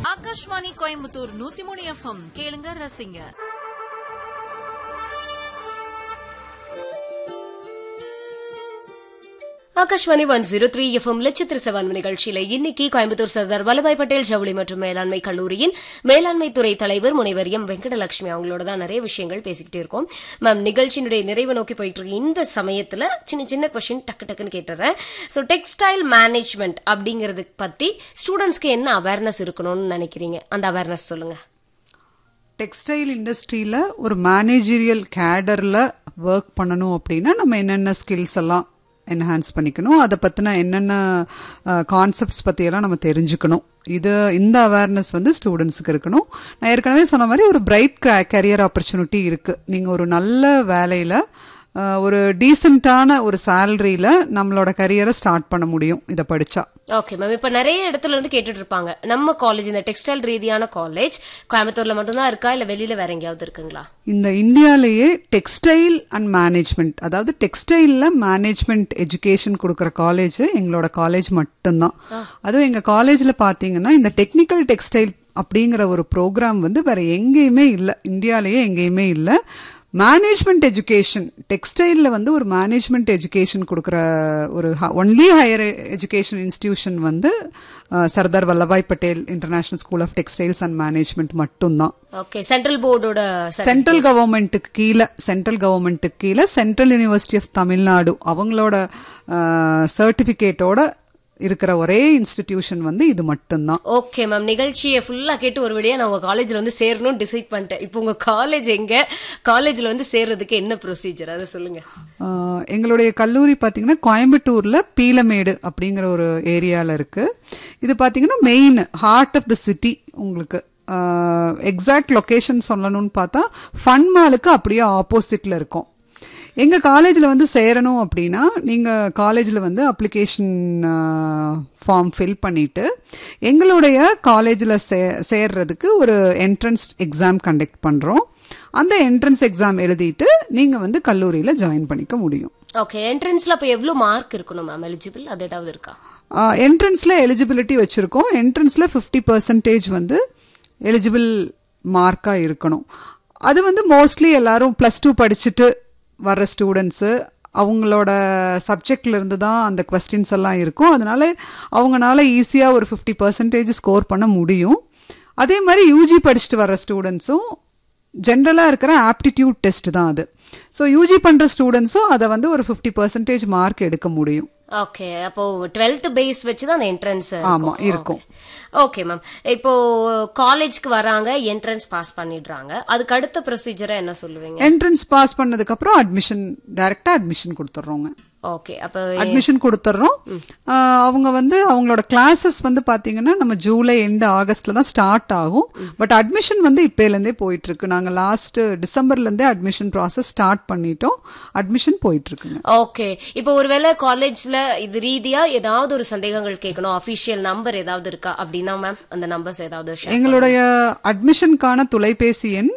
Akashvani Coimbatore 103 FM கேளுங்க ரசிங்க. ஆகாஷ்வாணி 103 எஃப்எம்ல சித்திர சவான்ம நிகழ்ச்சியில இன்னைக்கு கோயம்புத்தூர் சர்தார் வல்லபாய் பட்டேல் ஜவுளி மற்றும் மேலாண்மை கல்லூரியின் மேலாண்மை துறை தலைவர் முனைவர் எம் வெங்கடலட்சுமி அவங்களோட தான் நிறைய விஷயங்கள் பேசிக்கிட்டே இருக்கோம். மேம், நிகழ்ச்சியினுடைய நிறைவு நோக்கி போயிட்டு இருக்கு இந்த சமயத்துல சின்ன சின்ன கொஸ்டின் டக்குன்னு கேட்டுறேன். ஸோ டெக்ஸ்டைல் மேனேஜ்மெண்ட் அப்படிங்கறது பத்தி ஸ்டூடெண்ட்ஸ்க்கு என்ன அவேர்னஸ் இருக்கணும்னு நினைக்கிறீங்க? அந்த அவேர்னஸ் சொல்லுங்க. டெக்ஸ்டைல் இண்டஸ்ட்ரியில ஒரு மேனேஜரியல் கேடர்ல ஒர்க் பண்ணணும் அப்படின்னா நம்ம என்னென்ன ஸ்கில்ஸ் எல்லாம் என்ஹான்ஸ் பண்ணிக்கணும், அதை பற்றின என்னென்ன கான்செப்ட்ஸ் பற்றியெல்லாம் நம்ம தெரிஞ்சுக்கணும். இந்த அவேர்னஸ் ஸ்டூடெண்ட்ஸுக்கு இருக்கணும். நான் ஏற்கனவே சொன்ன மாதிரி ஒரு பிரைட் கரியர் ஆப்பர்ச்சுனிட்டி இருக்குது. நீங்கள் ஒரு நல்ல வேலையில் ஒரு டீசெண்டான ஒரு சேலரியில நம்மளோட கரியரை ஸ்டார்ட் பண்ண முடியும் இதை படிச்சா. ஓகே மேம், இப்ப நிறைய இடத்துல இருந்து கேட்டுட்டு இருப்பாங்க, நம்ம காலேஜ் இந்த டெக்ஸ்டைல் ரீதியான காலேஜ் கோயம்புத்தூர்ல மட்டும்தான் இருக்கா இல்ல வெளியில வேற எங்கேயாவது இருக்குங்களா? இந்த இந்தியாலேயே டெக்ஸ்டைல் அண்ட் மேனேஜ்மெண்ட், அதாவது டெக்ஸ்டைல்ல மேனேஜ்மெண்ட் எஜுகேஷன் கொடுக்குற காலேஜ் எங்களோட காலேஜ் மட்டும்தான். அதுவும் எங்க காலேஜ்ல பாத்தீங்கன்னா இந்த டெக்னிக்கல் டெக்ஸ்டைல் அப்படிங்கிற ஒரு ப்ரோக்ராம் வேற எங்கேயுமே இல்லை, இந்தியாலேயே எங்கேயுமே இல்லை. மேனேஜ்மெண்ட் எஜுகேஷன் டெக்ஸ்டைலில் ஒரு மேனேஜ்மெண்ட் எஜுகேஷன் கொடுக்குற ஒரு only higher education institution Sardar Vallabhbhai Patel international school of textiles and management மட்டும்தான். ஓகே, சென்ட்ரல் போர்டோட சென்ட்ரல் கவர்மெண்ட்டுக்கு கீழே சென்ட்ரல் யூனிவர்சிட்டி ஆஃப் தமிழ்நாடு அவங்களோட சர்டிபிகேட்டோட இருக்கிற ஒரே இன்ஸ்டிடியூஷன் இது மட்டும்தான். ஓகே மேம், நிகழ்ச்சியை ஃபுல்லா கேட்டு ஒரு வழியா நான் உங்க காலேஜ்ல சேரணும்னு டிசைட் பண்ணிட்டேன். இப்போ உங்க காலேஜ் எங்க, காலேஜ்ல சேர்றதுக்கு என்ன ப்ரொசீஜர் அதை சொல்லுங்க. எங்களுடைய கல்லூரி பாத்தீங்கன்னா கோயம்புத்தூர்ல பீலமேடு அப்படிங்கிற ஒரு ஏரியால இருக்கு. இது பாத்தீங்கன்னா main heart of the city. உங்களுக்கு எக்ஸாக்ட் லொகேஷன் சொல்லணும்னு பார்த்தா ஃபன் மாலுக்கு அப்படியே ஆப்போசிட்ல இருக்கும். எங்க காலேஜ்ல சேரணும் அப்படின்னா நீங்க காலேஜ்ல அப்ளிகேஷன் ஃபார்ம் ஃபில் பண்ணிட்டு எங்களுடைய காலேஜ்ல சேர்றதுக்கு ஒரு என்ட்ரன்ஸ் எக்ஸாம் கண்டக்ட் பண்றோம். அந்த என்ட்ரன்ஸ் எக்ஸாம் எழுதிட்டு நீங்க கல்லூரியில ஜாயின் பண்ணிக்க முடியும். ஓகே, என்ட்ரன்ஸ்ல அப்ப எவ்வளவு மார்க் இருக்கணும் மேம்? எலிஜிபிள் அது ஏதாவது இருக்கா? என்ட்ரன்ஸ்ல எலிஜிபிலிட்டி வச்சிருக்கோம். என்ட்ரன்ஸ்ல 50% எலிஜிபிள் மார்க்கா இருக்கணும். அது மோஸ்ட்லி எல்லாரும் +2 படிச்சுட்டு வர்ற ஸ்டூடெண்ட்ஸு அவங்களோட சப்ஜெக்ட்ல இருந்து தான் அந்த கொஸ்டின்ஸ் எல்லாம் இருக்கும். அதனால அவங்களால ஈஸியாக ஒரு 50% ஸ்கோர் பண்ண முடியும். அதே மாதிரி யூஜி படிச்சுட்டு வர்ற ஸ்டூடெண்ட்ஸும் ஜென்ரலாக இருக்கிற ஆப்டிடியூட் டெஸ்ட் தான் அது. ஸோ யூஜி பண்ணுற ஸ்டூடெண்ட்ஸும் அதை ஒரு 50% மார்க் எடுக்க முடியும். ஓகே, அப்போ 12th பேஸ் வச்சு தான் அந்த என்ட்ரன்ஸ் இருக்கும். ஓகே மேம், இப்போ காலேஜ்க்கு வராங்க, என்ட்ரன்ஸ் பாஸ் பண்ணிடுறாங்க, அதுக்கு அடுத்த ப்ரொசீஜரை என்ன சொல்லுவீங்க? என்ட்ரன்ஸ் பாஸ் பண்ணதுக்கு அப்புறம் டைரக்டா அட்மிஷன் கொடுத்துட்றோங்க. ஓகே, அப்ப அட்மிஷன் கொடுத்துட்றோம். அவங்க அவங்களோட கிளாஸஸ் பாத்தீங்கன்னா நம்ம ஜூலை எண்ட் ஆகஸ்ட்ல தான் ஸ்டார்ட் ஆகும். பட் அட்மிஷன் இப்பையில இருந்தே போயிட்டு இருக்கு. நாங்க லாஸ்ட் டிசம்பர்ல இருந்தே அட்மிஷன் ப்ராசஸ் ஸ்டார்ட் பண்ணிட்டோம். அட்மிஷன் போயிட்டு இருக்குங்க. ஓகே, இப்போ ஒருவேளை காலேஜ்ல இது ரீதியா ஏதாவது ஒரு சந்தேகங்கள் கேட்கணும், அபிஷியல் நம்பர் ஏதாவது இருக்கா அப்படின்னா மேம் அந்த நம்பர்ஸ் ஏதாவது? எங்களுடைய அட்மிஷனுக்கான தொலைபேசி எண்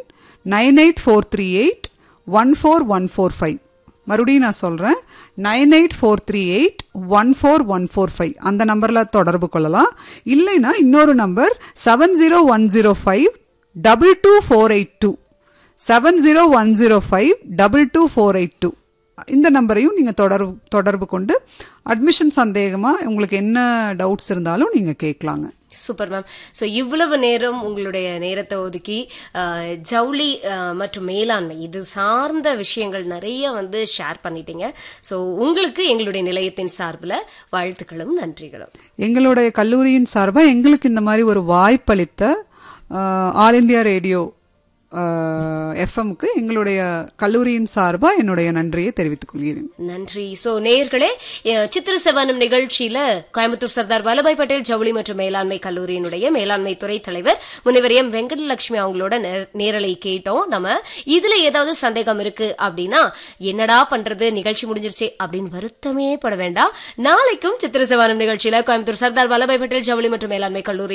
9843814145. மறுபடியும் நான் சொல்றேன், 9843814145 அந்த நம்பர்ல தொடர்பு கொள்ளலாம். இல்லைன்னா இன்னொரு நம்பர் 70105222482 70105222482 இந்த நம்பரையும் நீங்க தொடர்பு கொண்டு அட்மிஷன் சந்தேகமா உங்களுக்கு என்ன டவுட்ஸ் இருந்தாலும் நீங்க கேட்கலாங்க. Super ma'am. ஸோ இவ்வளவு நேரம் உங்களுடைய நேரத்தை ஒதுக்கி ஜவுளி மற்றும் மேலாண்மை இது சார்ந்த விஷயங்கள் நிறைய ஷேர் பண்ணிட்டீங்க. ஸோ உங்களுக்கு எங்களுடைய நிலையத்தின் சார்பில் வாழ்த்துக்களும் நன்றிகளும். எங்களுடைய கல்லூரியின் சார்பாக எங்களுக்கு இந்த மாதிரி ஒரு வாய்ப்பளித்த ஆல் இண்டியா ரேடியோ எஃப்எம்க்கு எங்களுடைய கல்லூரியின் சார்பா என்னுடைய நன்றியை தெரிவித்துக் கொள்கிறேன். நன்றி. சோ நேயர்களே, சித்திர செவனம் நிகழ்ச்சியில கோயம்புத்தூர் சர்தார் வல்லபாய் பட்டேல் ஜவுளி மற்றும் மேலாண்மை கல்லூரியினுடைய மேலாண்மை துறை தலைவர் முனைவர் எம் வெங்கடலட்சுமி அவங்களோட நேரலை கேட்டோம். நம்ம இதுல ஏதாவது சந்தேகம் இருக்கு அப்படின்னா என்னடா பண்றது, நிகழ்ச்சி முடிஞ்சிருச்சு அப்படின்னு வருத்தமே பட வேண்டாம். நாளைக்கும் சித்திர செவனம் நிகழ்ச்சியில கோயம்புத்தூர் சர்தார் வல்லபாய் பட்டேல் ஜவுளி மற்றும் மேலாண்மை கல்லூரி